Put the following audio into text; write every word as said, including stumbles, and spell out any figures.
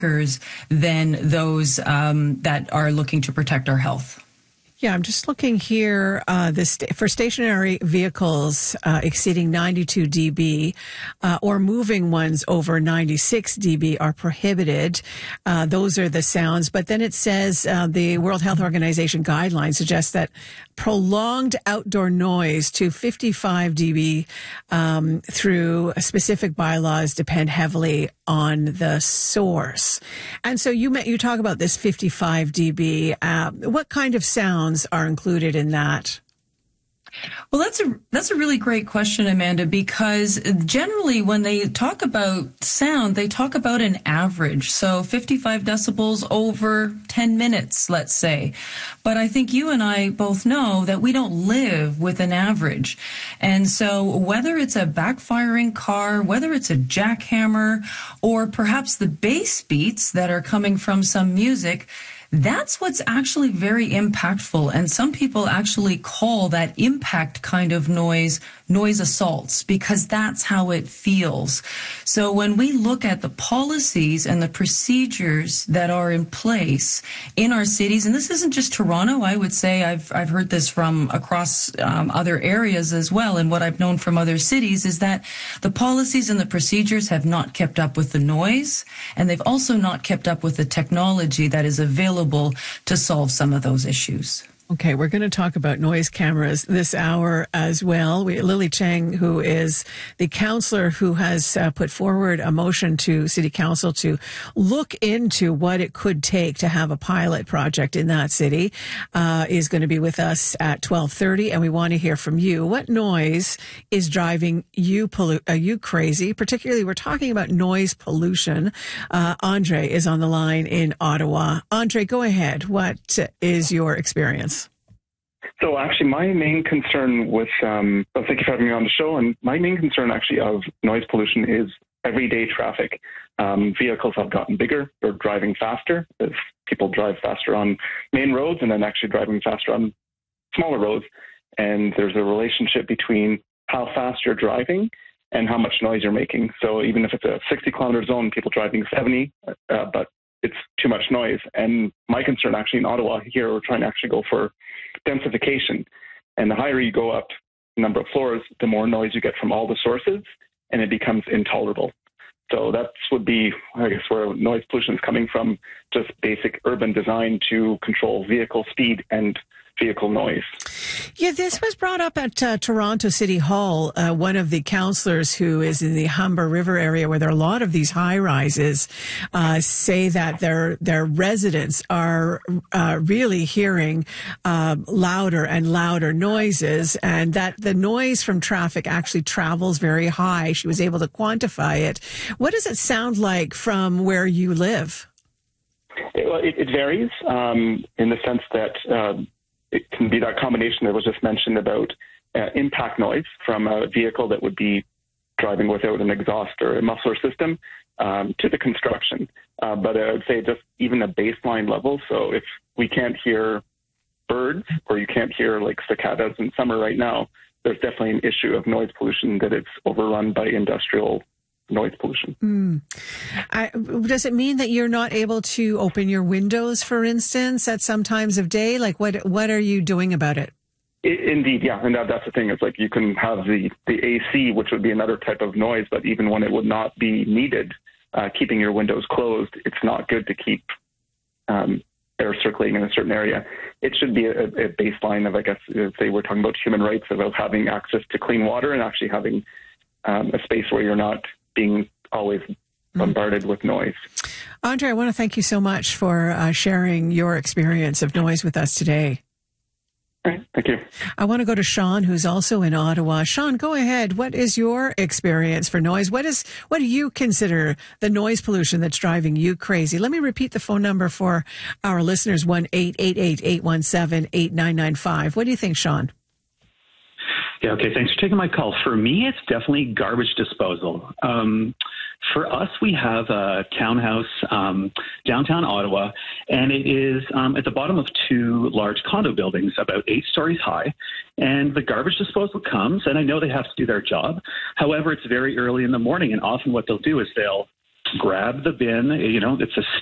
than those um, that are looking to protect our health. Yeah, I'm just looking here. Uh, this for stationary vehicles uh, exceeding ninety-two decibels uh, or moving ones over ninety-six decibels are prohibited. Uh, those are the sounds. But then it says uh, the World Health Organization guidelines suggest that prolonged outdoor noise to fifty-five decibels um, through specific bylaws depend heavily on the source. And so you you talk about this fifty-five decibels. Uh, what kind of sounds are included in that? Well, that's a that's a really great question, Amanda, because generally when they talk about sound, they talk about an average. So fifty-five decibels over ten minutes, let's say. But I think you and I both know that we don't live with an average. And so whether it's a backfiring car, whether it's a jackhammer, or perhaps the bass beats that are coming from some music, that's what's actually very impactful. And some people actually call that impact kind of noise noise assaults, because that's how it feels. So when we look at the policies and the procedures that are in place in our cities, and this isn't just Toronto, I would say I've I've heard this from across um, other areas as well, and what I've known from other cities is that the policies and the procedures have not kept up with the noise, and they've also not kept up with the technology that is available to solve some of those issues. Okay, we're going to talk about noise cameras this hour as well. We, Lily Cheng, who is the councillor who has uh, put forward a motion to City Council to look into what it could take to have a pilot project in that city, uh, is going to be with us at twelve thirty, and we want to hear from you. What noise is driving you pollu- uh, you crazy? Particularly, we're talking about noise pollution. Uh, Andre is on the line in Ottawa. Andre, go ahead. What is your experience? So actually, my main concern with, um, well, thank you for having me on the show, and my main concern actually of noise pollution is everyday traffic. Um, vehicles have gotten bigger, they're driving faster, as people drive faster on main roads and then actually driving faster on smaller roads. And there's a relationship between how fast you're driving and how much noise you're making. So even if it's a sixty kilometer zone, people driving seventy, uh, but it's too much noise. And my concern actually in Ottawa here, we're trying to actually go for densification. And the higher you go up the number of floors, the more noise you get from all the sources, and it becomes intolerable. So that would be, I guess, where noise pollution is coming from, just basic urban design to control vehicle speed and vehicle noise. Yeah, this was brought up at uh, Toronto City Hall. Uh, one of the councillors who is in the Humber River area, where there are a lot of these high rises, uh, say that their their residents are uh, really hearing uh, louder and louder noises, and that the noise from traffic actually travels very high. She was able to quantify it. What does it sound like from where you live? It, well, it, it varies um, in the sense that um, it can be that combination that was just mentioned about uh, impact noise from a vehicle that would be driving without an exhaust or a muffler system um, to the construction. Uh, but I would say just even a baseline level. So if we can't hear birds, or you can't hear like cicadas in summer right now, there's definitely an issue of noise pollution that it's overrun by industrial noise pollution. Mm. I, does it mean that you're not able to open your windows, for instance, at some times of day? Like, what what are you doing about it? it indeed, yeah, and that, that's the thing. It's like you can have the, the A C, which would be another type of noise, but even when it would not be needed, uh, keeping your windows closed, it's not good to keep um, air circulating in a certain area. It should be a, a baseline of, I guess, say we're talking about human rights, about having access to clean water and actually having um, a space where you're not being always bombarded mm. with noise. Andre, I want to thank you so much for uh, sharing your experience of noise with us today. All right, thank you. I want to go to Sean, who's also in Ottawa. Sean, go ahead. What is your experience for noise? What is what do you consider the noise pollution that's driving you crazy? Let me repeat the phone number for our listeners, one eight eight eight, eight one seven, eight nine nine five. What do you think, Sean? Yeah, okay, thanks for taking my call. For me, it's definitely garbage disposal. Um, for us, we have a townhouse um, downtown Ottawa, and it is um, at the bottom of two large condo buildings, about eight stories high, and the garbage disposal comes, and I know they have to do their job. However, it's very early in the morning, and often what they'll do is they'll grab the bin. You know, it's a